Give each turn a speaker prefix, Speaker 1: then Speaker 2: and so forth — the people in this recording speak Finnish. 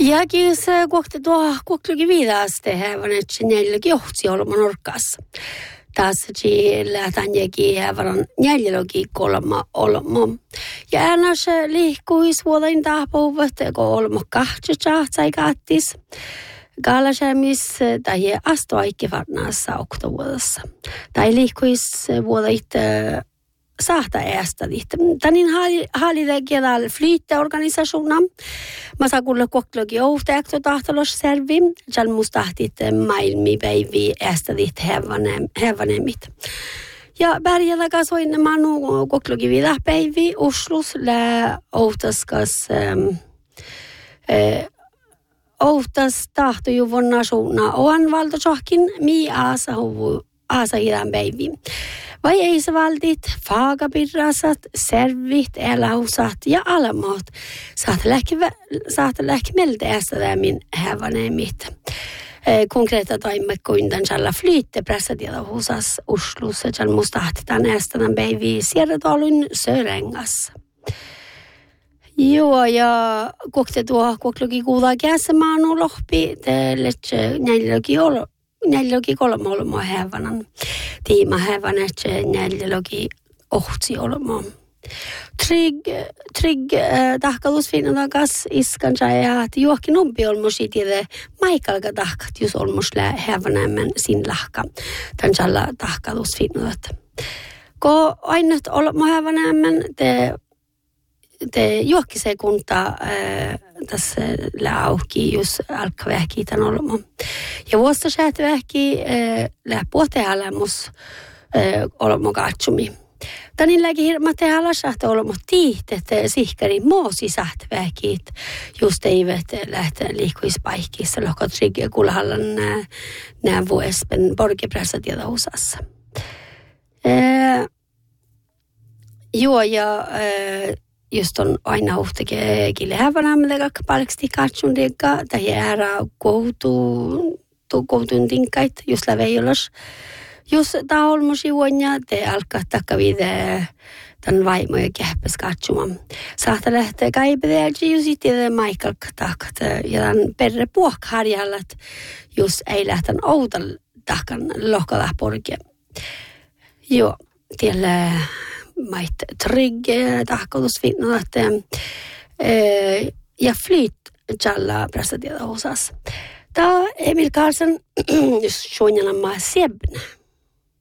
Speaker 1: Ja se kohti tuo kuoklugi viidaste hevan, että neljäkin johti olemaan orkassa. Tässä lähtään jäki hevan neljäkin kolma olema. Ja aina se liikkuisi vuoden tahpuvat, kun olema kahtsa sai kattis. Gaalasemis tai astoaikki varnaassa oktovuodessa. Tai liikkuisi vuodet saahta äästädit. Tänin hallita kielä flytteorganisationer. Mä saa kuulla koklogi ohtajakto tahtolos servi. Jal mustahtit maailmi päivi äästädit hevanemit. Ja Bergellä kasvoin manu koklogi vida päivi Oslus lä ohtaskas ohtas tahtojuvon suunna oan valtosohkin mi aasa hirän päivi. Vai ei se valtit, faagapirrasat, servit, eläusat ja alamat. Saat lähki meltä ästädämin hävanemit. Konkreetta toimme kuintan tällä flyttepressatiellä husas Oslussa, että mustahtitaan ästänän päiviä Sierretolun Sörengas. Joo, ja koklugi kuudaa käsimaanu lohpi, teille neljäkin kolme olema hävanan. Tiima hävanen, että neljäkin ohtsi olema. Trygg tahkalusfinnan kanssa iskan ja että juokin umpi olmosi tiedä maikalka tahkat, jos olmos hävanämmän sin lahka. Tämän salla tahkalusfinnan. Kun aina olema hävanämmän, te juokkisee kunta tässä lauhki, jos alkavähki tämän olema. Ja vuosta säätövähki puotealamus olema katsumi. Tänilläkin hirma tehalas, että olema tiihtet sihkari moosi säätövähkiit, just eivät lähteä liikkuispaikkiissa, lohkot rikiä kulhallan nämä vuospen borgepressat ja tausassa. Joo, ja just on aina uhtakin hävänämme kakapalksti katsun digga, tai jäädä koutun tinkait, just läveijolas. Jos tämä olmusi vuonna, te alkaa takavide tämän vaimoja kähpäs katsomaan. Saattaa lähteä kaipedeeltä, jos sitten maikalka takat, ja tämän perre puokharjallat, jos ei lähteä outan takan lohkalla porkia. Joo, tiellä mait trygge tahkotusfinnan, että ja flyt jalla pressatieda osas. Tämä Emil Karlsson, jos suunnitelmaa sebnä.